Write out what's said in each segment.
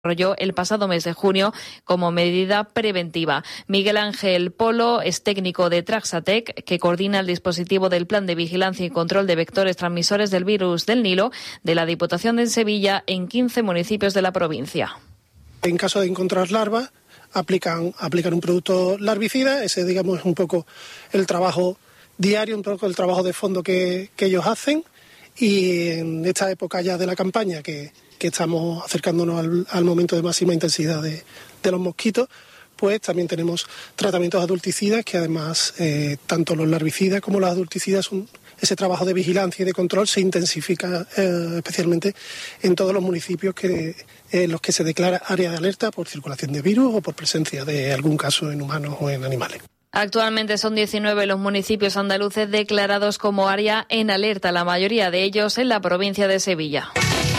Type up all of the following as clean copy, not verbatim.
desarrolló el pasado mes de junio como medida preventiva. Miguel Ángel Polo es técnico de Traxatec, que coordina el dispositivo del Plan de Vigilancia y Control de Vectores Transmisores del Virus del Nilo de la Diputación de Sevilla en 15 municipios de la provincia. En caso de encontrar larvas, aplican un producto larvicida. Ese, digamos, es un poco el trabajo diario, un poco el trabajo de fondo que ellos hacen. Y en esta época ya de la campaña, que estamos acercándonos al momento de máxima intensidad de los mosquitos, pues también tenemos tratamientos adulticidas que además tanto los larvicidas como los adulticidas, ese trabajo de vigilancia y de control se intensifica especialmente en todos los municipios en los que se declara área de alerta por circulación de virus o por presencia de algún caso en humanos o en animales. Actualmente son 19 los municipios andaluces declarados como área en alerta, la mayoría de ellos en la provincia de Sevilla.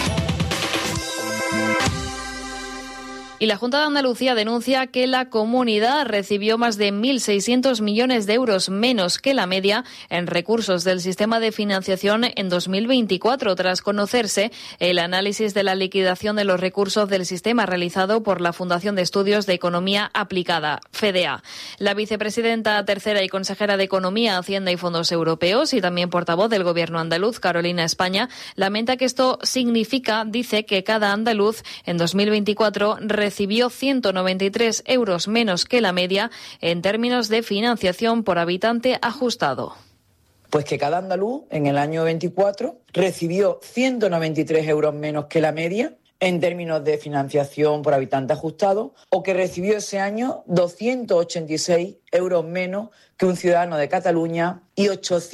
Y la Junta de Andalucía denuncia que la comunidad recibió más de 1.600 millones de euros menos que la media en recursos del sistema de financiación en 2024, tras conocerse el análisis de la liquidación de los recursos del sistema realizado por la Fundación de Estudios de Economía Aplicada, FEDEA. La vicepresidenta tercera y consejera de Economía, Hacienda y Fondos Europeos y también portavoz del Gobierno andaluz, Carolina España, lamenta que esto significa, dice, que cada andaluz en 2024 recibió 193 euros menos que la media en términos de financiación por habitante ajustado. Pues que cada andaluz en el año 24 recibió 193 euros menos que la media en términos de financiación por habitante ajustado, o que recibió ese año 286 euros menos que un ciudadano de Cataluña y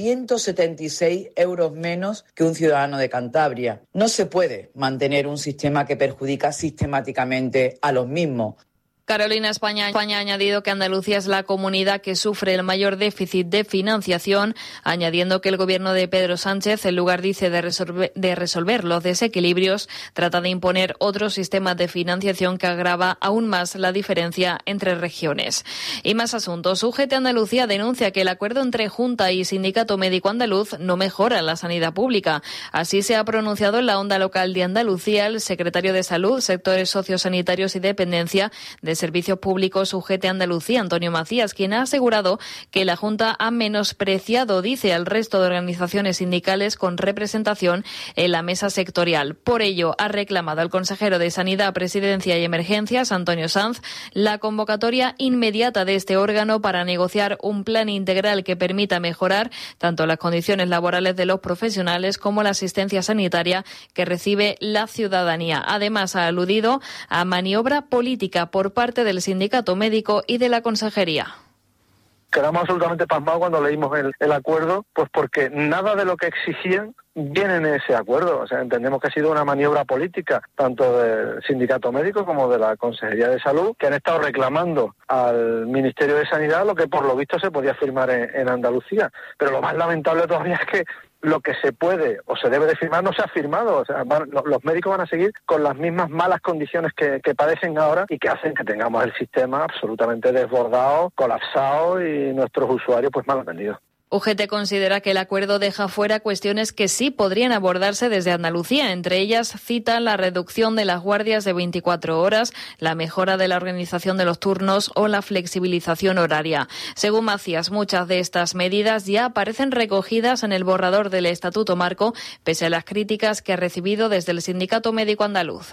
876 euros menos que un ciudadano de Cantabria. No se puede mantener un sistema que perjudica sistemáticamente a los mismos. Carolina España ha añadido que Andalucía es la comunidad que sufre el mayor déficit de financiación, añadiendo que el gobierno de Pedro Sánchez, en lugar, dice, de resolver los desequilibrios, trata de imponer otro sistema de financiación que agrava aún más la diferencia entre regiones. Y más asuntos. UGT Andalucía denuncia que el acuerdo entre Junta y Sindicato Médico Andaluz no mejora la sanidad pública. Así se ha pronunciado en la onda local de Andalucía el secretario de Salud, Sectores Sociosanitarios y Dependencia de Servicios Públicos UGT Andalucía, Antonio Macías, quien ha asegurado que la Junta ha menospreciado, dice, al resto de organizaciones sindicales con representación en la mesa sectorial. Por ello, ha reclamado al consejero de Sanidad, Presidencia y Emergencias, Antonio Sanz, la convocatoria inmediata de este órgano para negociar un plan integral que permita mejorar tanto las condiciones laborales de los profesionales como la asistencia sanitaria que recibe la ciudadanía. Además, ha aludido a maniobra política por parte del sindicato médico y de la consejería. Quedamos absolutamente pasmados cuando leímos el acuerdo, pues porque nada de lo que exigían viene en ese acuerdo. O sea, entendemos que ha sido una maniobra política, tanto del sindicato médico como de la Consejería de Salud, que han estado reclamando al Ministerio de Sanidad lo que por lo visto se podía firmar en Andalucía. Pero lo más lamentable todavía es que lo que se puede o se debe de firmar no se ha firmado. O sea, los médicos van a seguir con las mismas malas condiciones que padecen ahora y que hacen que tengamos el sistema absolutamente desbordado, colapsado y nuestros usuarios pues mal atendidos. UGT considera que el acuerdo deja fuera cuestiones que sí podrían abordarse desde Andalucía. Entre ellas citan la reducción de las guardias de 24 horas, la mejora de la organización de los turnos o la flexibilización horaria. Según Macías, muchas de estas medidas ya aparecen recogidas en el borrador del Estatuto Marco, pese a las críticas que ha recibido desde el Sindicato Médico Andaluz.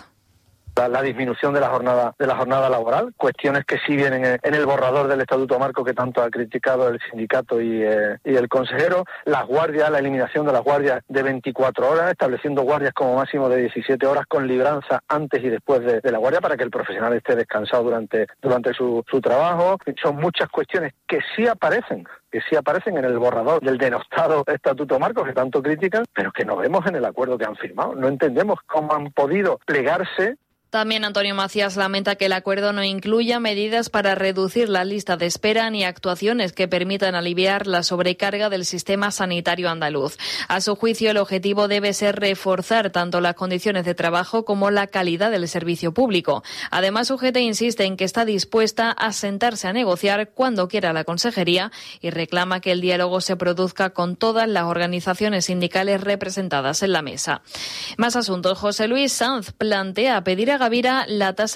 La disminución de la jornada laboral, cuestiones que sí vienen en el borrador del Estatuto Marco que tanto ha criticado el sindicato y el consejero, las guardias, la eliminación de las guardias de 24 horas, estableciendo guardias como máximo de 17 horas con libranza antes y después de la guardia para que el profesional esté descansado durante su trabajo. Son muchas cuestiones que sí aparecen en el borrador del denostado Estatuto Marco que tanto critican, pero que no vemos en el acuerdo que han firmado. No entendemos cómo han podido plegarse. También Antonio Macías lamenta que el acuerdo no incluya medidas para reducir la lista de espera ni actuaciones que permitan aliviar la sobrecarga del sistema sanitario andaluz. A su juicio, el objetivo debe ser reforzar tanto las condiciones de trabajo como la calidad del servicio público. Además, UGT insiste en que está dispuesta a sentarse a negociar cuando quiera la consejería y reclama que el diálogo se produzca con todas las organizaciones sindicales representadas en la mesa. Más asuntos. José Luis Sanz plantea pedir a Gavira, la tasa